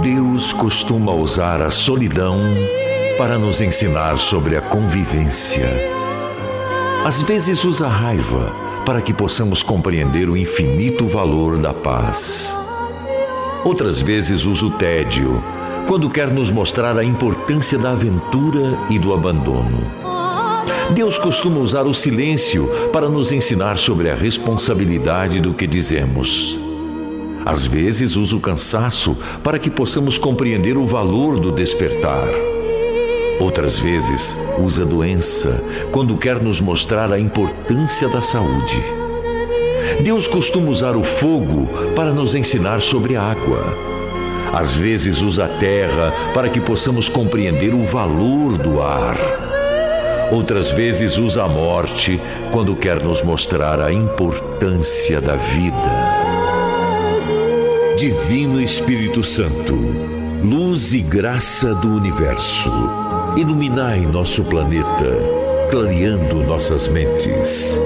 Deus costuma usar a solidão para nos ensinar sobre a convivência. Às vezes usa a raiva para que possamos compreender o infinito valor da paz. Outras vezes usa o tédio, quando quer nos mostrar a importância da aventura e do abandono. Deus costuma usar o silêncio para nos ensinar sobre a responsabilidade do que dizemos. Às vezes usa o cansaço para que possamos compreender o valor do despertar. Outras vezes usa a doença quando quer nos mostrar a importância da saúde. Deus costuma usar o fogo para nos ensinar sobre a água. Às vezes usa a terra para que possamos compreender o valor do ar. Outras vezes usa a morte quando quer nos mostrar a importância da vida. Divino Espírito Santo, luz e graça do universo, iluminai nosso planeta, clareando nossas mentes.